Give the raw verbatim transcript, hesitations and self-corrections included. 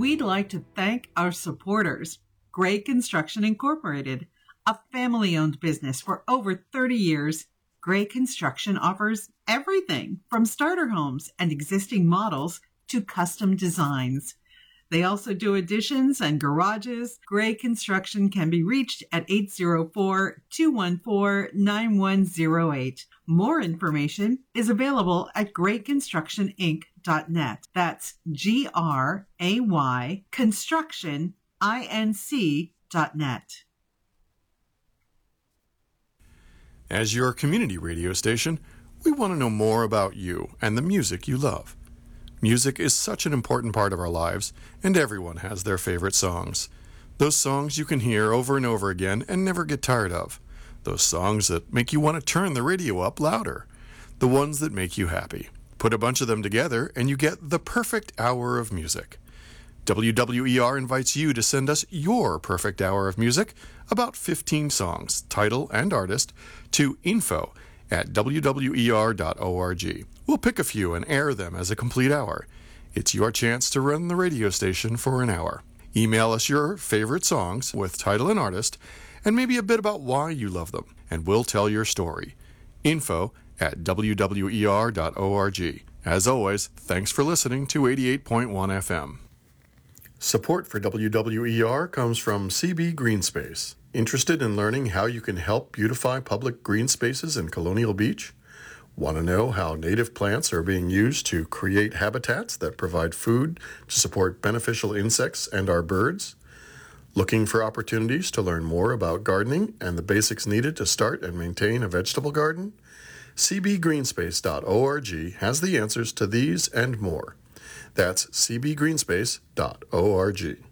We'd like to thank our supporters, Gray Construction Incorporated, a family-owned business for over thirty years. Gray Construction offers everything from starter homes and existing models to custom designs. They also do additions and garages. Gray Construction can be reached at eight zero four, two one four, nine one zero eight. More information is available at gray construction inc dot net. That's G R A Y construction inc dot net. As your community radio station, we want to know more about you and the music you love. Music is such an important part of our lives, and everyone has their favorite songs. Those songs you can hear over and over again and never get tired of. Those songs that make you want to turn the radio up louder. The ones that make you happy. Put a bunch of them together and you get the perfect hour of music. W W E R invites you to send us your perfect hour of music, about fifteen songs, title and artist, to info at w w e r dot org. We'll pick a few and air them as a complete hour. It's your chance to run the radio station for an hour. Email us your favorite songs with title and artist, and maybe a bit about why you love them, and we'll tell your story. Info at w w e r dot org. As always, thanks for listening to eighty-eight point one F M. Support for W W E R comes from C B Greenspace. Interested in learning how you can help beautify public green spaces in Colonial Beach? Want to know how native plants are being used to create habitats that provide food to support beneficial insects and our birds? Looking for opportunities to learn more about gardening and the basics needed to start and maintain a vegetable garden? c b greenspace dot org has the answers to these and more. That's c b greenspace dot org.